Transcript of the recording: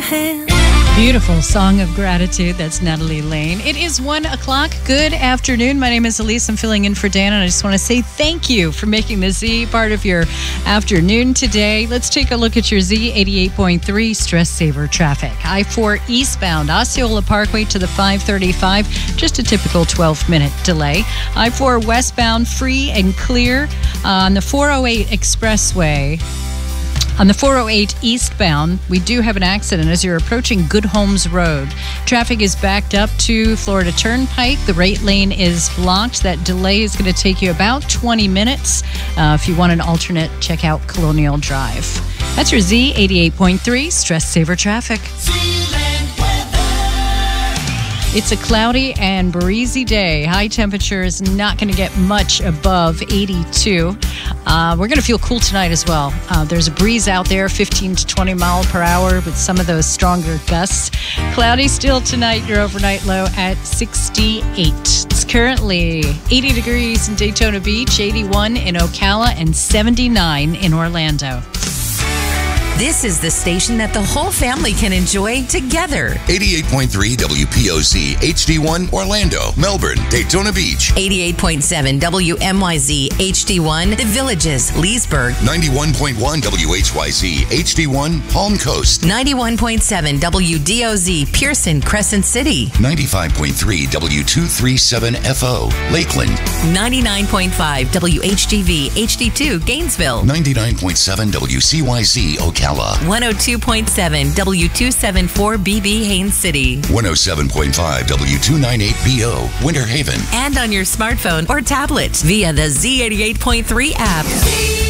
hand. Beautiful song of gratitude. That's Natalie Lane. It is 1 o'clock. Good afternoon. My name is Elise. I'm filling in for Dan, and I just want to say thank you for making the Z part of your afternoon today. Let's take a look at your Z 88.3 stress saver traffic. I-4 eastbound, Osceola Parkway to the 535, just a typical 12-minute delay. I-4 westbound, free and clear on the 408 expressway. On the 408 eastbound, we do have an accident as you're approaching Good Homes Road. Traffic is backed up to Florida Turnpike. The right lane is blocked. That delay is going to take you about 20 minutes. If you want an alternate, check out Colonial Drive. That's your Z 88.3 Stress Saver Traffic. It's a cloudy and breezy day. High temperature is not going to get much above 82. We're going to feel cool tonight as well. There's a breeze out there, 15 to 20 mile per hour with some of those stronger gusts. Cloudy still tonight. Your overnight low at 68. It's currently 80 degrees in Daytona Beach, 81 in Ocala, and 79 in Orlando. This is the station that the whole family can enjoy together. 88.3 WPOC HD1 Orlando, Melbourne, Daytona Beach. 88.7 WMYZ HD1 The Villages, Leesburg. 91.1 WHYZ HD1 Palm Coast. 91.7 WDOZ Pearson, Crescent City. 95.3 W237FO Lakeland. 99.5 WHGV HD2 Gainesville. 99.7 WCYZ Ocala. 102.7 W274BB Haines City. 107.5 W298BO Winter Haven. And on your smartphone or tablet via the Z88.3 app.